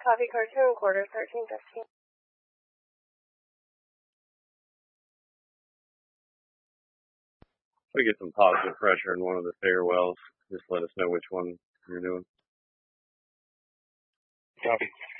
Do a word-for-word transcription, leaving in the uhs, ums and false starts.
Copy cartoon quarter thirteen fifteen. We get some positive pressure in one of the stairwells. Just let us know which one you're doing. Copy.